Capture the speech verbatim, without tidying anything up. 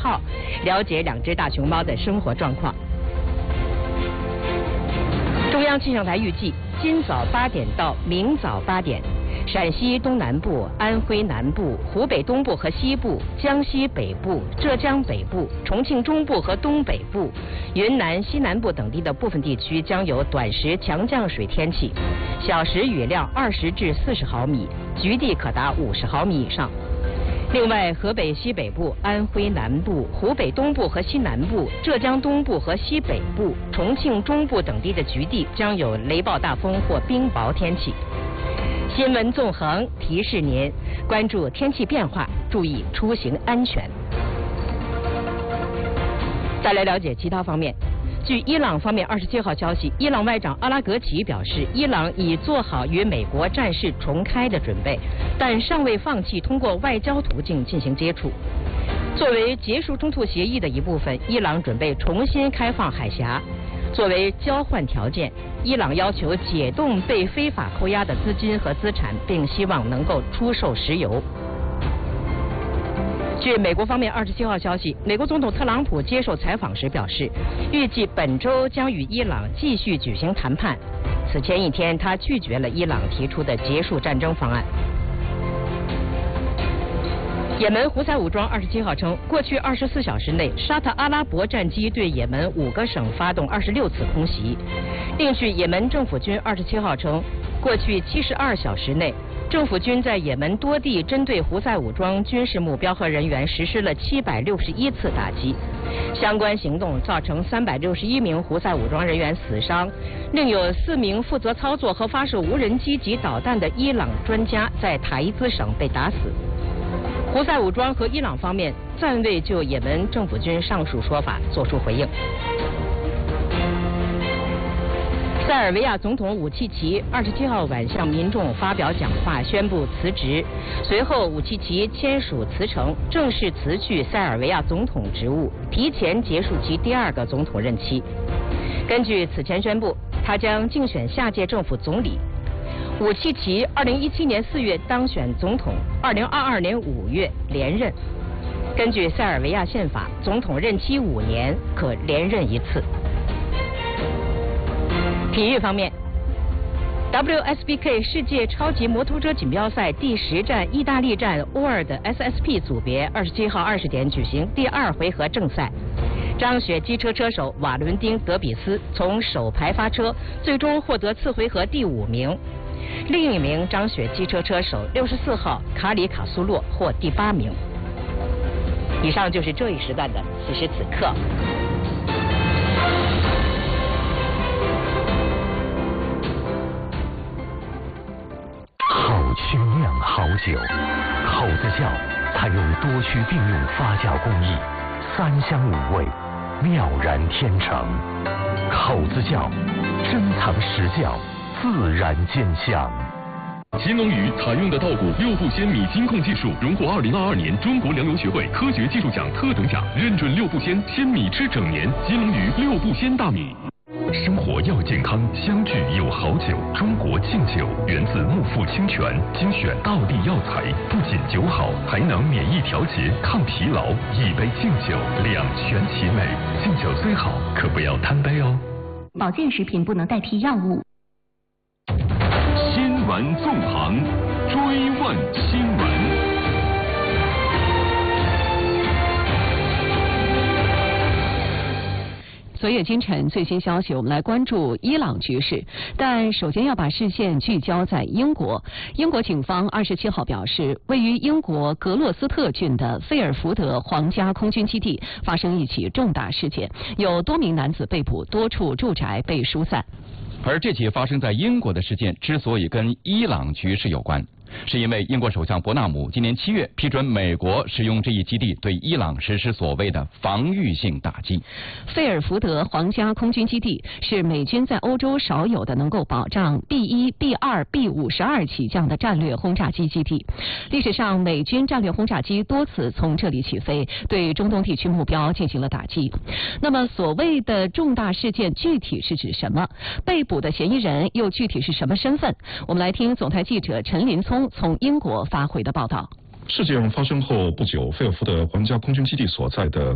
号，了解两只大熊猫的生活状况。中央气象台预计，今早八点到明早八点，陕西东南部、安徽南部、湖北东部和西部、江西北部、浙江北部、重庆中部和东北部、云南西南部等地的部分地区将有短时强降水天气，小时雨量二十至四十毫米，局地可达五十毫米以上。另外，河北西北部、安徽南部、湖北东部和西南部、浙江东部和西北部、重庆中部等地的局地将有雷暴大风或冰雹天气。新闻纵横提示您关注天气变化，注意出行安全。再来了解其他方面。据伊朗方面二十七号消息，伊朗外长阿拉格齐表示，伊朗已做好与美国战事重开的准备，但尚未放弃通过外交途径进行接触。作为结束冲突协议的一部分，伊朗准备重新开放海峡。作为交换条件，伊朗要求解冻被非法扣押的资金和资产，并希望能够出售石油。据美国方面二十七号消息，美国总统特朗普接受采访时表示，预计本周将与伊朗继续举行谈判。此前一天，他拒绝了伊朗提出的结束战争方案。也门胡塞武装二十七号称，过去二十四小时内，沙特阿拉伯战机对也门五个省发动二十六次空袭。另据也门政府军二十七号称，过去七十二小时内，政府军在也门多地针对胡塞武装军事目标和人员实施了七百六十一次打击，相关行动造成三百六十一名胡塞武装人员死伤，另有四名负责操作和发射无人机及导弹的伊朗专家在塔伊兹省被打死。胡塞武装和伊朗方面暂未就也门政府军上述说法作出回应。塞尔维亚总统武契奇二十七号晚向民众发表讲话，宣布辞职。随后，武契奇签署辞呈，正式辞去塞尔维亚总统职务，提前结束其第二个总统任期。根据此前宣布，他将竞选下届政府总理。武契奇二零一七年四月当选总统，二零二二年五月连任。根据塞尔维亚宪法，总统任期五年，可连任一次。体育方面 ，W S B K 世界超级摩托车锦标赛第十站意大利站沃尔的 S S P 组别二十七号二十点举行第二回合正赛。张雪机车车手瓦伦丁·德比斯从首排发车，最终获得次回合第五名。另一名张雪机车车手六十四号卡里卡苏洛获第八名。以上就是这一时段的此时此刻。 好曲酿好酒，口子窖采用多区并用发酵工艺，三香五味，妙然天成。口子窖珍藏实窖，自然兼香。 乾隆鱼采用的稻谷六步鲜米金控技术，荣获二零二二年中国粮油学会科学技术奖特等奖，认准六步鲜，鲜米吃整年。乾隆鱼六步鲜大米。生活要健康，相聚有好酒。中国敬酒源自木富清泉，精选道地药材，不仅酒好，还能免疫调节、抗疲劳。一杯敬酒，两全其美。敬酒虽好，可不要贪杯哦。 保健食品不能代替药物。 新闻纵横，追问新闻。 昨夜今晨最新消息，我们来关注伊朗局势，但首先要把视线聚焦在英国。英国警方二十七号表示，位于英国格洛斯特郡的费尔福德皇家空军基地发生一起重大事件，有多名男子被捕，多处住宅被疏散。 而这起发生在英国的事件之所以跟伊朗局势有关，是因为英国首相伯纳姆今年七月批准美国使用这一基地对伊朗实施所谓的防御性打击。 费尔福德皇家空军基地是美军在欧洲少有的能够保障 B 一、B 二、B 五十二 起降的战略轰炸机基地。历史上，美军战略轰炸机多次从这里起飞，对中东地区目标进行了打击。那么，所谓的重大事件具体是指什么？被捕的嫌疑人又具体是什么身份？我们来听总台记者陈林聪从英国发回的报道。 事件发生后不久，费尔福德皇家空军基地所在的